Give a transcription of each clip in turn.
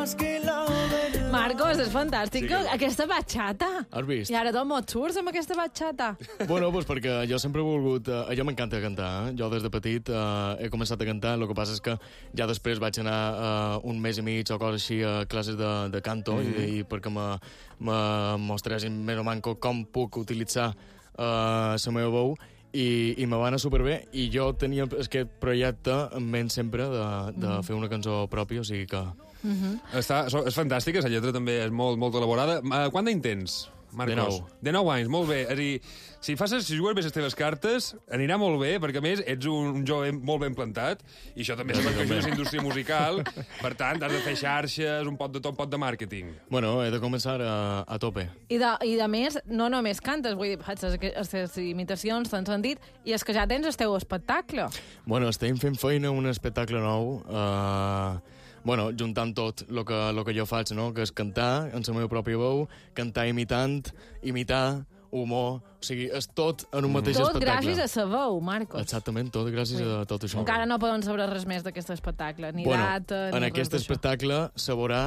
Marcos, és fantàstic, Sí, aquesta batxata. Has vist? I ara d'on et surts amb aquesta batxata? Bueno, doncs perquè jo sempre he volgut... jo m'encanta cantar, Jo des de petit he començat a cantar, el que passa és que ja després vaig anar un mes i mig o cosa així a classes de canto i perquè me mostressin més o manco com puc utilitzar la meva veu i me va anar superbé i jo tenia aquest projecte en ment sempre de fer una cançó pròpia, o sigui que... És fantàstica, la lletra també és molt, molt elaborada. Quant d'any tens, Marcos? De 9 anys, molt bé. És a dir, si jugues bé les teves cartes, anirà molt bé, perquè a més ets un jove molt ben plantat, i això també és perquè és indústria musical, per tant, has de fer xarxes, un pot de tot, un pot de màrqueting. Bueno, he de començar a tope. I de més, no només cantes, vull dir, les imitacions t'han sentit, i és que ja tens el teu espectacle. Bueno, estem fent feina un espectacle nou, bueno, juntant tot el que jo faig, no? Que és cantar en la meva pròpia veu, cantar imitar, humor... O sigui, és tot en un mateix Tot espectacle. gràcies a sa veu, Marcos. Exactament, tot gràcies a tot això. Encara no poden saber res més d'aquest espectacle, ni data, ni en res aquest d'això. espectacle se veurà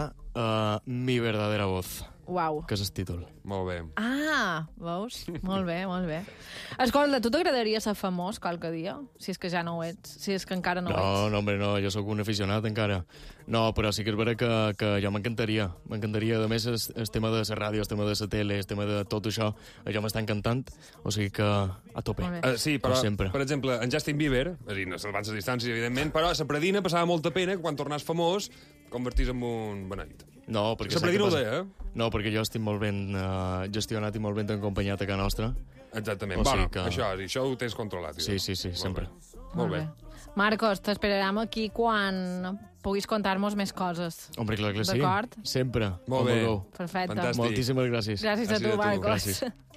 Mi verdadera voz, Uau. que és el títol. Molt bé. Ah, veus? Molt bé, molt bé. Escolta, tu t'agradaria ser famós qualque dia? Si és que ja no ho ets, si és que encara no ho ets. No, home, no, jo sóc un aficionat encara. No, però sí que és vera que jo m'encantaria. M'encantaria, a més, el tema de la ràdio, el tema de la tele, el tema de tot això, jo m'està encantant, o sigui que a tope. Molt bé. Sí, però, sempre. per exemple, en Justin Bieber, és a dir, no salvant les distàncies, evidentment, però a la predina passava molta pena que quan tornàs famós convertís en un beneit. No, perquè... La predina ho deia, No, perquè jo estic molt ben gestionat i molt ben acompanyat a casa nostra. Exactament. O sigui Bueno, que- això ho tens controlat. Sí, sempre. Molt bé. Marcos, t'esperarem aquí quan puguis contar-nos més coses. Hombre, clar que sí. D'acord? Sempre. Molt bé. Com vulgueu. Perfecte. Fantàstic. Moltíssimes gràcies. Gràcies a Gràcies tu, a tu. Marcos. Gràcies.